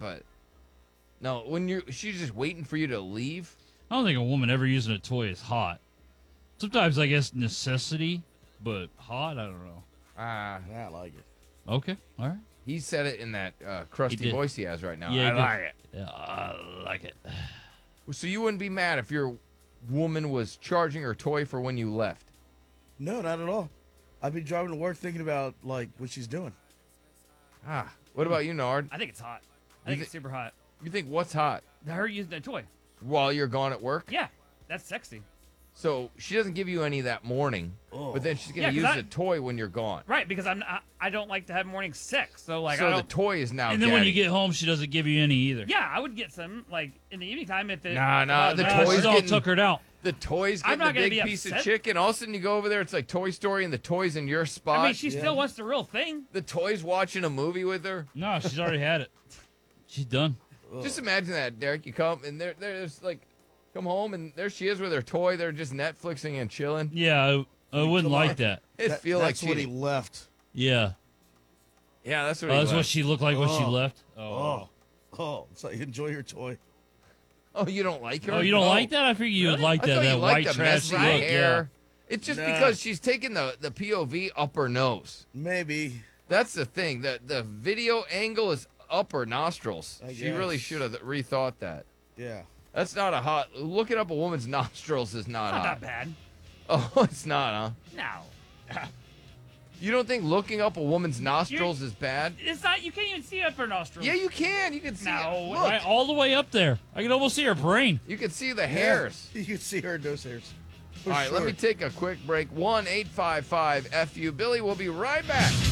but no, when she's just waiting for you to leave. I don't think a woman ever using a toy is hot. Sometimes I guess necessity, but hot, I don't know. Ah, I like it. Okay, all right. he said it in that crusty did. voice he has right now. Yeah, I like it. Yeah, I like it. So you wouldn't be mad if your woman was charging her toy for when you left? No, not at all. I'd be driving to work thinking about like what she's doing. Ah, what about you, Nard? I think it's hot. I think it's super hot. You think what's hot Her using a toy. while you're gone at work? Yeah, that's sexy. So she doesn't give you any that morning, but then she's gonna Yeah, 'cause use the toy when you're gone. Right, because I don't like to have morning sex. So like I So the don't. toy is now. And then when you daddy. get home, she doesn't give you any either. Yeah, I would get some like in the evening time if it. Nah, the Nah, toy's she's all getting- tuckered out. The toy's I'm getting the not gonna big be piece of upset. chicken. All of a sudden, you go over there, it's like Toy Story, and the toy's in your spot. I mean, she still wants the real thing. The toy's watching a movie with her. No, she's already had it. She's done. Just imagine that, Derek. You come and there's like, come home and there she is with her toy. They're just Netflixing and chilling. Yeah, I wouldn't like that. It feel like That's what he cheating. left. Yeah. Yeah, that's what. Oh, he that's what left. she looked like when she Oh. left. Oh, it's like enjoy your toy. Oh, you don't like her? Oh, you don't No. like that? I figured you would like I that. thought That you liked white the trashy messy look. hair. It's just Nah. because she's taking the POV up her nose. Maybe. That's the thing. The video angle is up her nostrils. I She really guess. should have rethought that. Yeah. That's not a hot. Looking up a woman's nostrils is not Not hot. that bad. Oh, it's not, huh? No, You don't think looking up a woman's nostrils is bad? it's not. You can't even see up her nostrils. Yeah, you can. You can see. No, it. Look, Right, all the way up there. I can almost see her brain. you can see the hairs. You can see her in those hairs. For All right, let sure. me take a quick break. 1-855-FU. Billy, we'll be right back.